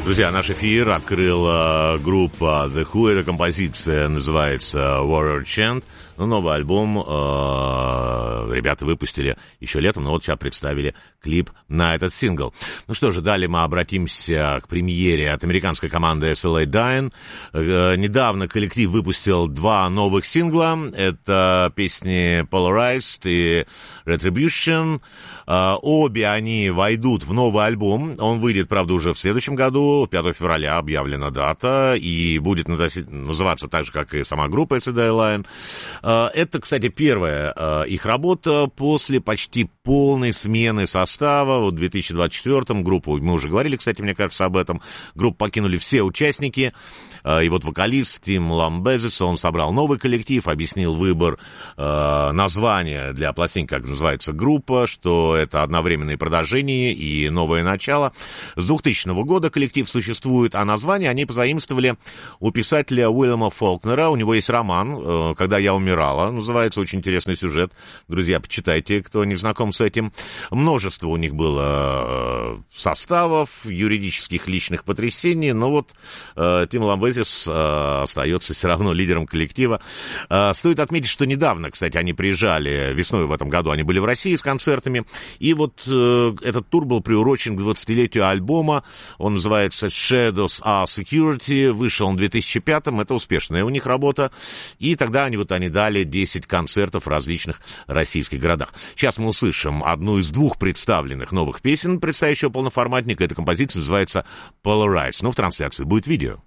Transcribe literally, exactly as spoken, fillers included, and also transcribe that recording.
Друзья, наш эфир открыла группа The Who. Эта композиция называется Warrior Chant. Ну, новый альбом э, ребята выпустили еще летом, но вот сейчас представили клип на этот сингл. Ну что же, далее мы обратимся к премьере от американской команды эс эл эй Dying. Э, недавно коллектив выпустил два новых сингла. Это песни Polarized и Retribution. Э, обе они войдут в новый альбом. Он выйдет, правда, уже в следующем году. пятого февраля объявлена дата. И будет называться так же, как и сама группа эс эл эй Dying. Это, кстати, первая их работа после почти полной смены состава. Вот в две тысячи двадцать четвёртом группу, мы уже говорили, кстати, мне кажется, об этом, группу покинули все участники. И вот вокалист Тим Ламбезис, он собрал новый коллектив, объяснил выбор названия для пластинки, как называется группа, что это одновременное продолжение и новое начало. С двухтысячного года коллектив существует, а название они позаимствовали у писателя Уильяма Фолкнера. У него есть роман «Когда я умирала», называется, очень интересный сюжет. Друзья, почитайте, кто не знаком с этим. Множество у них было составов, юридических личных потрясений, но вот э, Тим Ламбезис э, остается все равно лидером коллектива. Э, стоит отметить, что недавно, кстати, они приезжали, весной в этом году они были в России с концертами, и вот э, этот тур был приурочен к двадцатилетию альбома. Он называется Shadows Are Security, вышел он в две тысячи пятом, это успешная у них работа, и тогда они вот они дали десять концертов в различных российских городах. Сейчас мы услышим одну из двух представленных новых песен предстоящего полноформатника. Эта композиция называется Polarized. Но в трансляции будет видео.